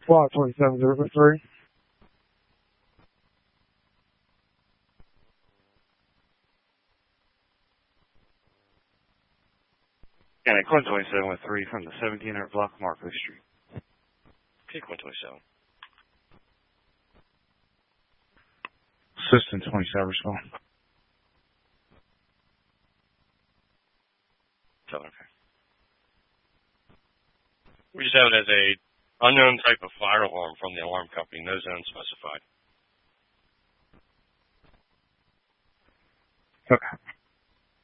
Block 2703. And at Quinn 27 with 3 from the 1700 block of Markley Street. Okay, Quinn 27. Assistant 27 respond. 7, okay. We just have it as a unknown type of fire alarm from the alarm company, no zone specified. Okay.